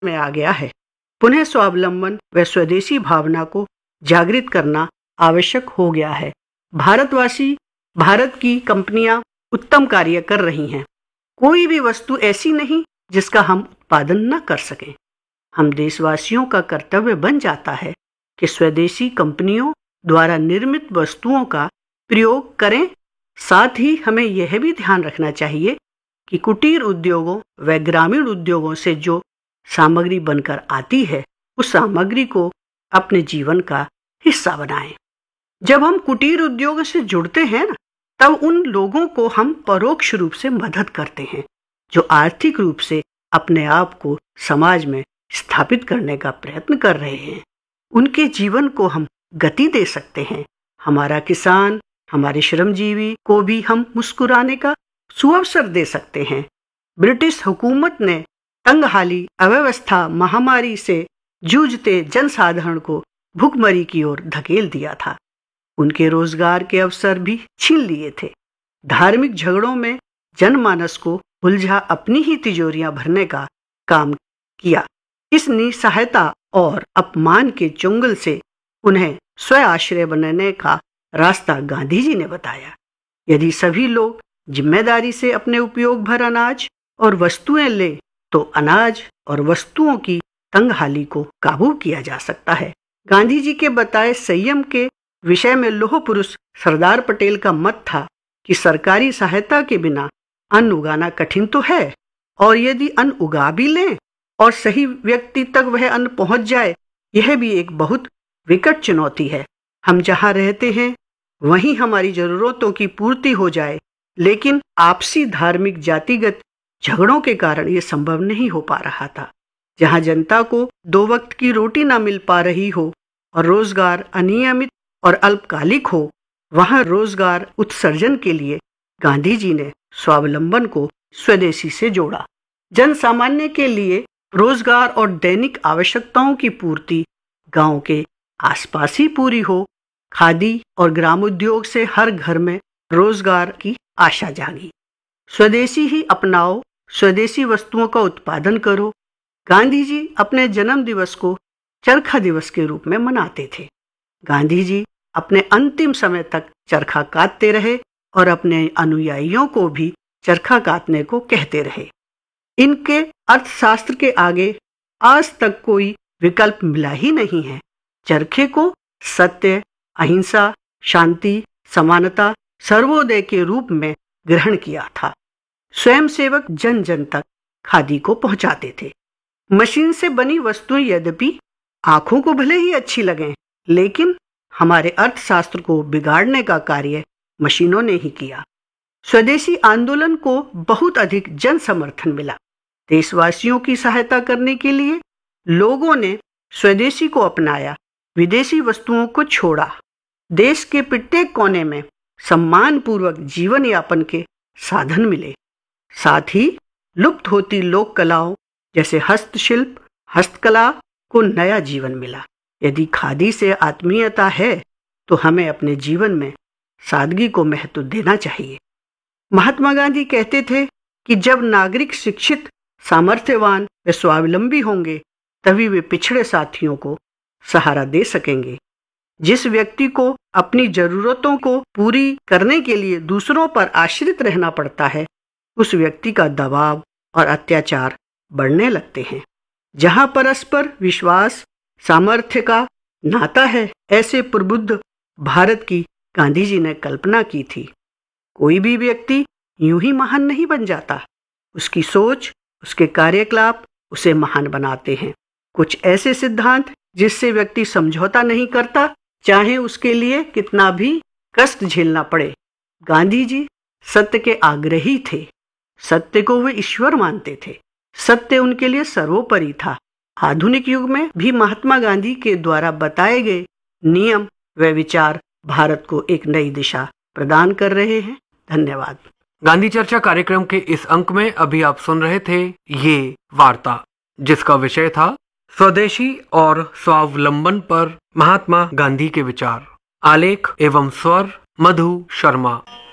में आ गया है। पुनः स्वावलंबन व स्वदेशी भावना को जागृत करना आवश्यक हो गया है। भारत की कंपनियां उत्तम कार्य कर रही हैं। कोई भी वस्तु ऐसी नहीं जिसका हम उत्पादन न कर सकें। हम देशवासियों का कर्तव्य बन जाता है कि स्वदेशी कंपनियों द्वारा निर्मित वस्तुओं का प्रयोग करें। साथ ही हमें यह भी ध्यान रखना चाहिए कि कुटीर उद्योगों व ग्रामीण उद्योगों से जो सामग्री बनकर आती है, उस सामग्री को अपने जीवन का हिस्सा बनाएं। जब हम कुटीर उद्योगों से जुड़ते हैं ना, तब उन लोगों को हम परोक्ष रूप से मदद करते हैं जो आर्थिक रूप से अपने आप को समाज में स्थापित करने का प्रयत्न कर रहे हैं। उनके जीवन को हम गति दे सकते हैं। हमारा किसान, हमारे श्रमजीवी को भी हम मुस्कुराने का सुअवसर दे सकते हैं। ब्रिटिश हुकूमत ने तंगहाली, अव्यवस्था, महामारी से जूझते जनसाधारण को भुखमरी की ओर धकेल दिया था। उनके रोजगार के अवसर भी छीन लिए थे। धार्मिक झगड़ों में जनमानस को उलझा अपनी ही तिजोरियां भरने का काम किया। इस निसहायता और अपमान के चुंगल से उन्हें स्व आश्रय बनने का रास्ता गांधी जी ने बताया। यदि सभी लोग जिम्मेदारी से अपने उपयोग भर अनाज और वस्तुएं ले, तो अनाज और वस्तुओं की तंगहाली को काबू किया जा सकता है। गांधी जी के बताए संयम के विषय में लौह पुरुष सरदार पटेल का मत था कि सरकारी सहायता के बिना अन्न उगाना कठिन तो है, और यदि अन्न उगा भी लें और सही व्यक्ति तक वह अन्न पहुंच जाए, यह भी एक बहुत विकट चुनौती है। हम जहां रहते हैं वहीं हमारी जरूरतों की पूर्ति हो जाए, लेकिन आपसी धार्मिक जातिगत झगड़ों के कारण यह संभव नहीं हो पा रहा था। जहां जनता को 2 वक्त की रोटी ना मिल पा रही हो और रोजगार अनियमित और अल्पकालिक हो, वहां रोजगार उत्सर्जन के लिए गांधी जी ने स्वावलंबन को स्वदेशी से जोड़ा। जन सामान्य के लिए रोजगार और दैनिक आवश्यकताओं की पूर्ति गांव के आसपास ही पूरी हो। खादी और ग्रामोद्योग से हर घर में रोजगार की आशा जागी। स्वदेशी ही अपनाओ, स्वदेशी वस्तुओं का उत्पादन करो। गांधी जी अपने जन्म दिवस को चरखा दिवस के रूप में मनाते थे। गांधी जी अपने अंतिम समय तक चरखा काटते रहे और अपने अनुयायियों को भी चरखा काटने को कहते रहे। इनके अर्थशास्त्र के आगे आज तक कोई विकल्प मिला ही नहीं है। चरखे को सत्य, अहिंसा, शांति, समानता, सर्वोदय के रूप में ग्रहण किया था। स्वयंसेवक जन जन तक खादी को पहुंचाते थे। मशीन से बनी वस्तुएं यद्यपि आंखों को भले ही अच्छी लगें, लेकिन हमारे अर्थशास्त्र को बिगाड़ने का कार्य मशीनों ने ही किया। स्वदेशी आंदोलन को बहुत अधिक जन समर्थन मिला। देशवासियों की सहायता करने के लिए लोगों ने स्वदेशी को अपनाया, विदेशी वस्तुओं को छोड़ा। देश के प्रत्येक कोने में सम्मानपूर्वक जीवन यापन के साधन मिले। साथ ही लुप्त होती लोक कलाओं जैसे हस्तशिल्प, हस्तकला को नया जीवन मिला। यदि खादी से आत्मीयता है, तो हमें अपने जीवन में सादगी को महत्व देना चाहिए। महात्मा गांधी कहते थे कि जब नागरिक शिक्षित, सामर्थ्यवान व स्वावलंबी होंगे, तभी वे पिछड़े साथियों को सहारा दे सकेंगे। जिस व्यक्ति को अपनी जरूरतों को पूरी करने के लिए दूसरों पर आश्रित रहना पड़ता है, उस व्यक्ति का दबाव और अत्याचार बढ़ने लगते हैं। जहां परस्पर विश्वास, सामर्थ्य का नाता है, ऐसे प्रबुद्ध भारत की गांधी जी ने कल्पना की थी। कोई भी व्यक्ति यूं ही महान नहीं बन जाता। उसकी सोच, उसके कार्यकलाप उसे महान बनाते हैं। कुछ ऐसे सिद्धांत जिससे व्यक्ति समझौता नहीं करता, चाहे उसके लिए कितना भी कष्ट झेलना पड़े। गांधी जी सत्य के आग्रही थे। सत्य को वे ईश्वर मानते थे। सत्य उनके लिए सर्वोपरि था। आधुनिक युग में भी महात्मा गांधी के द्वारा बताए गए नियम व विचार भारत को एक नई दिशा प्रदान कर रहे हैं। धन्यवाद। गांधी चर्चा कार्यक्रम के इस अंक में अभी आप सुन रहे थे ये वार्ता, जिसका विषय था स्वदेशी और स्वावलंबन पर महात्मा गांधी के विचार। आलेख एवं स्वर मधु शर्मा।